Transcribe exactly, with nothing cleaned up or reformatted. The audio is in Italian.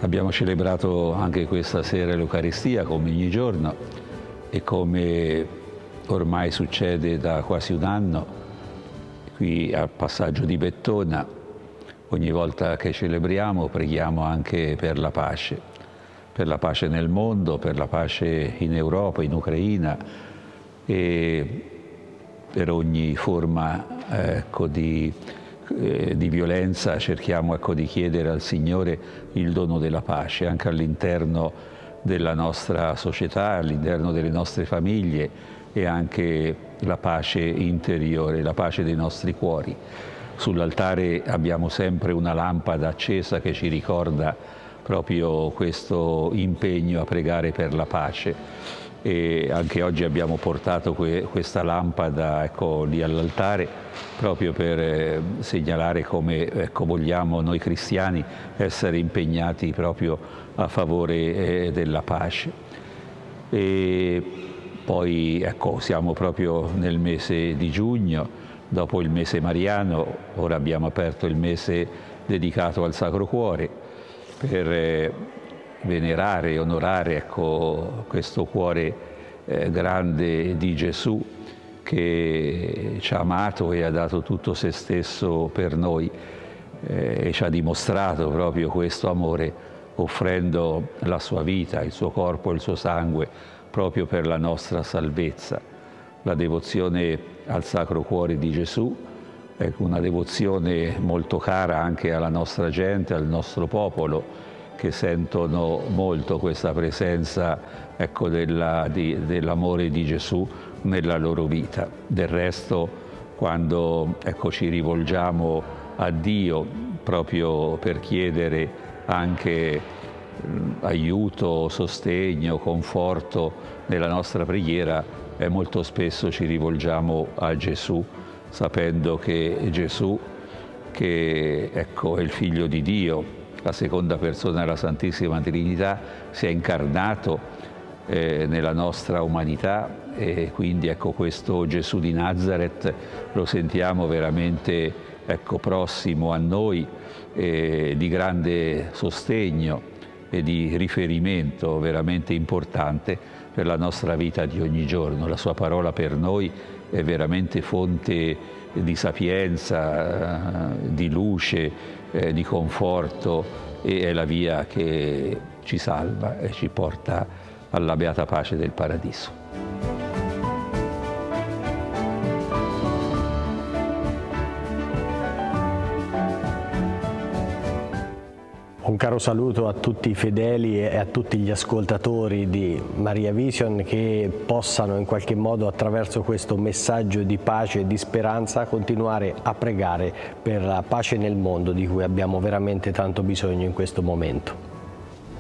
Abbiamo celebrato anche questa sera l'Eucaristia come ogni giorno e come ormai succede da quasi un anno qui al passaggio di Bettona. Ogni volta che celebriamo preghiamo anche per la pace, per la pace nel mondo, per la pace in Europa, in Ucraina e per ogni forma ecco, di, eh, di violenza cerchiamo ecco, di chiedere al Signore il dono della pace anche all'interno della nostra società, all'interno delle nostre famiglie e anche la pace interiore, la pace dei nostri cuori. Sull'altare abbiamo sempre una lampada accesa che ci ricorda proprio questo impegno a pregare per la pace. E anche oggi abbiamo portato que questa lampada ecco, lì all'altare proprio per eh, segnalare come ecco, vogliamo noi cristiani essere impegnati proprio a favore eh, della pace. E poi ecco, siamo proprio nel mese di giugno, dopo il mese mariano, ora abbiamo aperto il mese dedicato al Sacro Cuore per eh, venerare e onorare ecco, questo cuore eh, grande di Gesù che ci ha amato e ha dato tutto se stesso per noi eh, e ci ha dimostrato proprio questo amore offrendo la sua vita, il suo corpo e il suo sangue proprio per la nostra salvezza. La devozione al Sacro Cuore di Gesù è una devozione molto cara anche alla nostra gente, al nostro popolo, che sentono molto questa presenza ecco, dell'amore di Gesù nella loro vita. Del resto, quando ecco, ci rivolgiamo a Dio proprio per chiedere anche eh, aiuto, sostegno, conforto nella nostra preghiera, e molto spesso ci rivolgiamo a Gesù, sapendo che Gesù, che ecco, è il Figlio di Dio, la seconda persona della Santissima Trinità, si è incarnato eh, nella nostra umanità e quindi ecco, questo Gesù di Nazaret lo sentiamo veramente ecco, prossimo a noi, eh, di grande sostegno e di riferimento veramente importante per la nostra vita di ogni giorno. La sua parola per noi è veramente fonte di sapienza, di luce, eh, di conforto e è la via che ci salva e ci porta alla beata pace del paradiso. Un caro saluto a tutti i fedeli e a tutti gli ascoltatori di Maria Vision, che possano in qualche modo attraverso questo messaggio di pace e di speranza continuare a pregare per la pace nel mondo di cui abbiamo veramente tanto bisogno in questo momento.